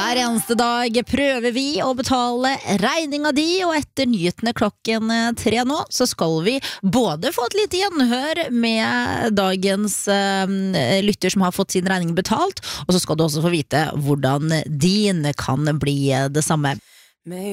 Hver eneste dag prøver vi å betale regninga di, og etter nyhetene klokken 3 nå, så skal vi både få et lite gjenhør med dagens lytter som har fått sin regning betalt, og så skal du også få vite hvordan din kan bli det samme.